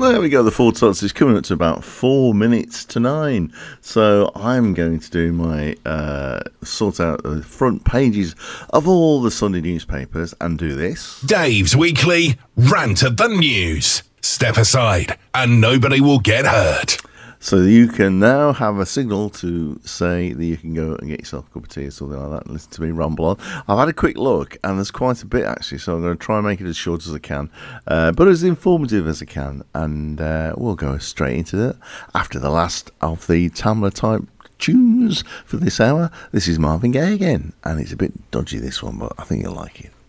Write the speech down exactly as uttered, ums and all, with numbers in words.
There we go, the Four Tots is coming up to about four minutes to nine. So I'm going to do my uh, sort out the front pages of all the Sunday newspapers and do this. Dave's weekly rant of the news. Step aside and nobody will get hurt. So you can now have a signal to say that you can go and get yourself a cup of tea or something like that and listen to me ramble on. I've had a quick look and there's quite a bit actually, so I'm going to try and make it as short as I can, uh, but as informative as I can, and uh, we'll go straight into it after the last of the Tamla type tunes for this hour. This is Marvin Gaye again, and it's a bit dodgy this one, but I think you'll like it.